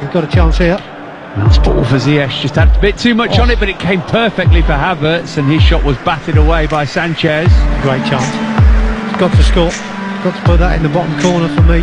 He's got a chance here. That's ball for Ziyech, just had a bit too much on it, but it came perfectly for Havertz, and his shot was batted away by Sanchez. Great chance. He's got to score. Got to put that in the bottom corner for me.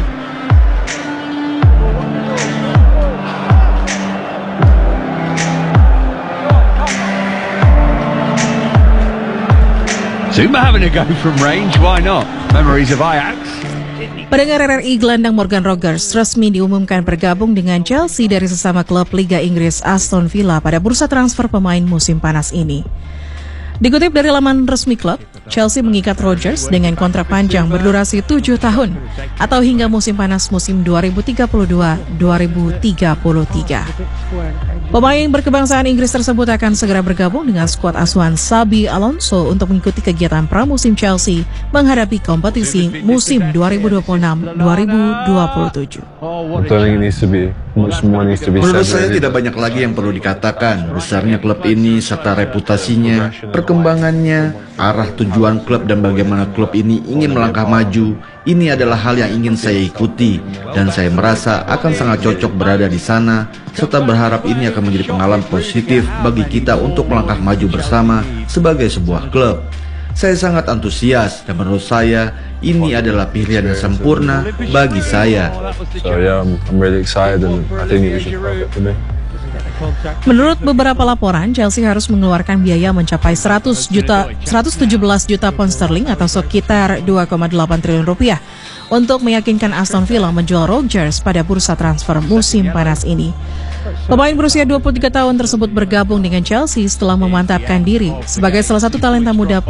Zuma having a go from range, why not? Memories of Ajax. Pendengar RRI, gelandang Morgan Rogers resmi diumumkan bergabung dengan Chelsea dari sesama klub Liga Inggris Aston Villa pada bursa transfer pemain musim panas ini. Dikutip dari laman resmi klub, Chelsea mengikat Rogers dengan kontrak panjang berdurasi 7 tahun atau hingga musim panas musim 2032-2033. Pemain berkebangsaan Inggris tersebut akan segera bergabung dengan skuad asuhan Xabi Alonso untuk mengikuti kegiatan pramusim Chelsea menghadapi kompetisi musim 2026-2027. Menurut saya tidak banyak lagi yang perlu dikatakan. Besarnya klub ini serta reputasinya, perkembangannya, arah tujuan klub dan bagaimana klub ini ingin melangkah maju. Ini adalah hal yang ingin saya ikuti dan saya merasa akan sangat cocok berada di sana serta berharap ini akan menjadi pengalaman positif bagi kita untuk melangkah maju bersama sebagai sebuah klub. Saya sangat antusias dan menurut saya ini adalah pilihan yang sempurna bagi saya. I'm really excited and I think it was just perfect for me. Menurut beberapa laporan, Chelsea harus mengeluarkan biaya mencapai 117 juta pound sterling atau sekitar 2,8 triliun rupiah untuk meyakinkan Aston Villa menjual Rogers pada bursa transfer musim panas ini. Pemain berusia 23 tahun tersebut bergabung dengan Chelsea setelah memantapkan diri sebagai salah satu talenta muda